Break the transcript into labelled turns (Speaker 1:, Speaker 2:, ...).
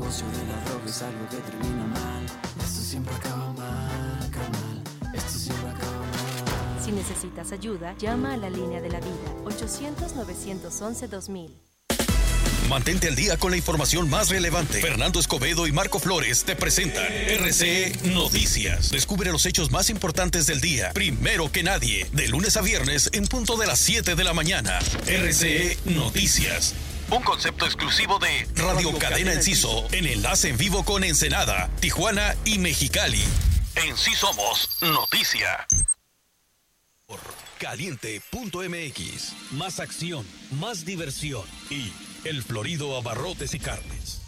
Speaker 1: negocio de la droga es algo que termina mal. Esto siempre acaba mal, carnal. Esto siempre acaba mal.
Speaker 2: Si necesitas ayuda, llama a la línea de la vida, 800-911-2000.
Speaker 3: Mantente al día con la información más relevante. Fernando Escobedo y Marco Flores te presentan RCE Noticias. Descubre los hechos más importantes del día, primero que nadie, de lunes a viernes en punto de las 7 de la mañana. RCE Noticias. Un concepto exclusivo de Radio Cadena Enciso, en enlace en vivo con Ensenada, Tijuana y Mexicali. En Sí Somos Noticia. Por caliente.mx. Más acción, más diversión y El Florido Abarrotes y Carnes.